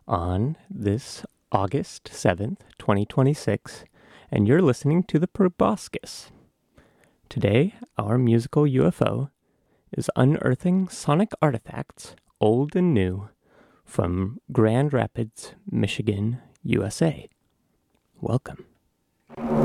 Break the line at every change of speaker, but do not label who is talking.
on this August 7th, 2026, and you're listening to The Proboscis. Today, our musical UFO is unearthing sonic artifacts, old and new, from Grand Rapids, Michigan, USA. Welcome.